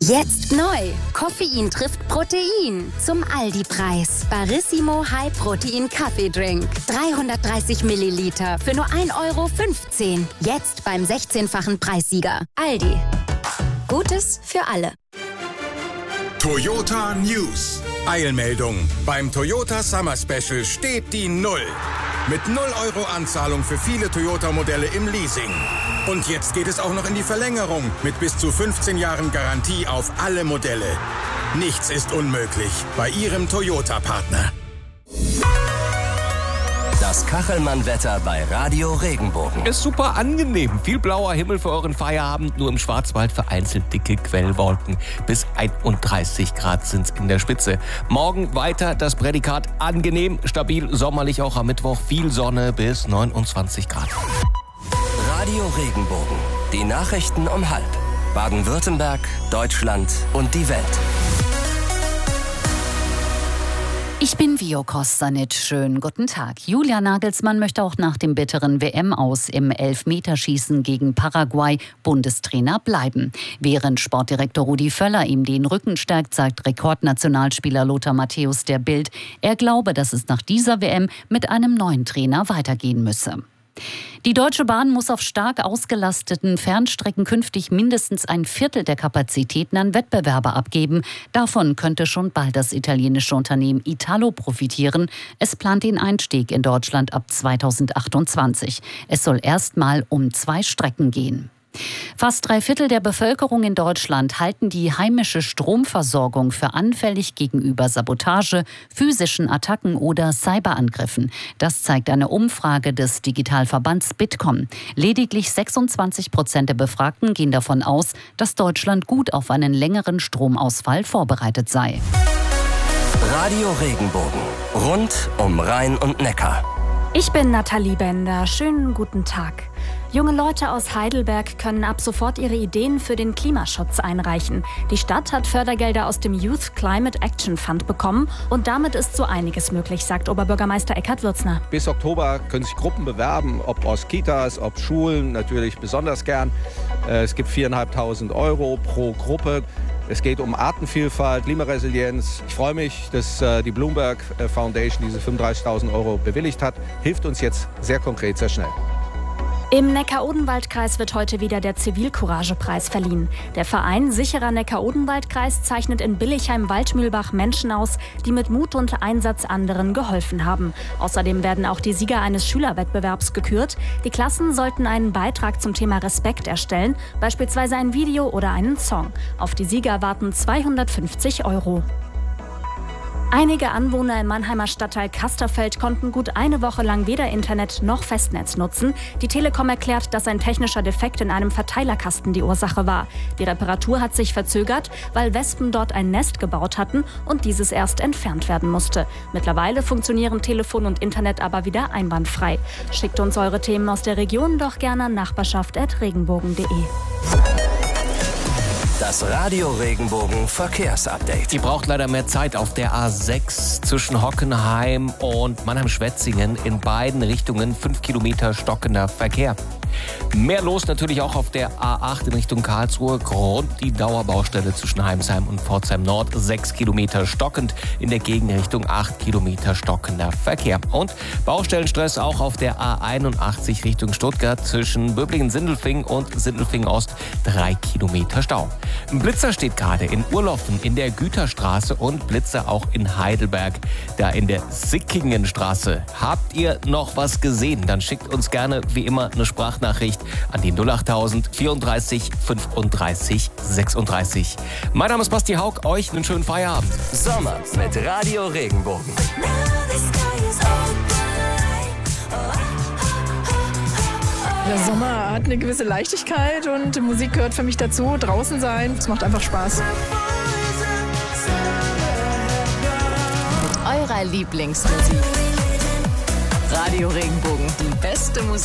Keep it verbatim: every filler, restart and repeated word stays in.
Jetzt neu. Koffein trifft Protein. Zum Aldi-Preis. Barissimo High Protein Kaffeedrink. dreihundertdreißig Milliliter für nur ein Euro fünfzehn. Jetzt beim sechzehnfachen Preissieger. Aldi. Gutes für alle. Toyota News. Eilmeldung. Beim Toyota Summer Special steht die Null. Mit null Euro Anzahlung für viele Toyota-Modelle im Leasing. Und jetzt geht es auch noch in die Verlängerung mit bis zu fünfzehn Jahren Garantie auf alle Modelle. Nichts ist unmöglich bei Ihrem Toyota-Partner. Das Kachelmann-Wetter bei Radio Regenbogen. Ist super angenehm. Viel blauer Himmel für euren Feierabend. Nur im Schwarzwald vereinzelt dicke Quellwolken. Bis einunddreißig Grad sind's in der Spitze. Morgen weiter das Prädikat angenehm, stabil, sommerlich auch am Mittwoch. Viel Sonne bis neunundzwanzig Grad. Radio Regenbogen. Die Nachrichten um halb. Baden-Württemberg, Deutschland und die Welt. Ich bin Vio Kostanic. Schönen guten Tag. Julia Nagelsmann möchte auch nach dem bitteren W M-Aus im Elfmeterschießen gegen Paraguay Bundestrainer bleiben. Während Sportdirektor Rudi Völler ihm den Rücken stärkt, sagt Rekordnationalspieler Lothar Matthäus der Bild, er glaube, dass es nach dieser W M mit einem neuen Trainer weitergehen müsse. Die Deutsche Bahn muss auf stark ausgelasteten Fernstrecken künftig mindestens ein Viertel der Kapazitäten an Wettbewerber abgeben. Davon könnte schon bald das italienische Unternehmen Italo profitieren. Es plant den Einstieg in Deutschland ab zweitausendachtundzwanzig. Es soll erstmal um zwei Strecken gehen. Fast drei Viertel der Bevölkerung in Deutschland halten die heimische Stromversorgung für anfällig gegenüber Sabotage, physischen Attacken oder Cyberangriffen. Das zeigt eine Umfrage des Digitalverbands Bitkom. Lediglich sechsundzwanzig Prozent der Befragten gehen davon aus, dass Deutschland gut auf einen längeren Stromausfall vorbereitet sei. Radio Regenbogen. Rund um Rhein und Neckar. Ich bin Nathalie Bender. Schönen guten Tag. Junge Leute aus Heidelberg können ab sofort ihre Ideen für den Klimaschutz einreichen. Die Stadt hat Fördergelder aus dem Youth Climate Action Fund bekommen und damit ist so einiges möglich, sagt Oberbürgermeister Eckhard Würzner. Bis Oktober können sich Gruppen bewerben, ob aus Kitas, ob Schulen, natürlich besonders gern. Es gibt viertausendfünfhundert Euro pro Gruppe. Es geht um Artenvielfalt, Klimaresilienz. Ich freue mich, dass die Bloomberg Foundation diese fünfunddreißigtausend Euro bewilligt hat. Hilft uns jetzt sehr konkret, sehr schnell. Im Neckar-Odenwald-Kreis wird heute wieder der Zivilcourage-Preis verliehen. Der Verein Sicherer Neckar-Odenwald-Kreis zeichnet in Billigheim-Waldmühlbach Menschen aus, die mit Mut und Einsatz anderen geholfen haben. Außerdem werden auch die Sieger eines Schülerwettbewerbs gekürt. Die Klassen sollten einen Beitrag zum Thema Respekt erstellen, beispielsweise ein Video oder einen Song. Auf die Sieger warten zweihundertfünfzig Euro. Einige Anwohner im Mannheimer Stadtteil Kasterfeld konnten gut eine Woche lang weder Internet noch Festnetz nutzen. Die Telekom erklärt, dass ein technischer Defekt in einem Verteilerkasten die Ursache war. Die Reparatur hat sich verzögert, weil Wespen dort ein Nest gebaut hatten und dieses erst entfernt werden musste. Mittlerweile funktionieren Telefon und Internet aber wieder einwandfrei. Schickt uns eure Themen aus der Region doch gerne an nachbarschaft at regenbogen punkt de. Das Radio Regenbogen Verkehrsupdate. Die braucht leider mehr Zeit auf der A sechs zwischen Hockenheim und Mannheim-Schwetzingen. In beiden Richtungen fünf Kilometer stockender Verkehr. Mehr los natürlich auch auf der A acht in Richtung Karlsruhe. Grund die Dauerbaustelle zwischen Heimsheim und Pforzheim Nord. sechs Kilometer stockend. In der Gegenrichtung acht Kilometer stockender Verkehr. Und Baustellenstress auch auf der A einundachtzig Richtung Stuttgart zwischen Böblingen-Sindelfingen und Sindelfingen-Ost. drei Kilometer Stau. Ein Blitzer steht gerade in Urloffen in der Güterstraße und Blitzer auch in Heidelberg. Da in der Sickingenstraße. Habt ihr noch was gesehen? Dann schickt uns gerne wie immer eine Sprachnachricht an die null achttausend vierunddreißig fünfunddreißig sechsunddreißig. Mein Name ist Basti Haug, euch einen schönen Feierabend. Sommer mit Radio Regenbogen. Der Sommer hat eine gewisse Leichtigkeit und die Musik gehört für mich dazu. Draußen sein, es macht einfach Spaß. Eurer Lieblingsmusik. Radio Regenbogen, die beste Musik.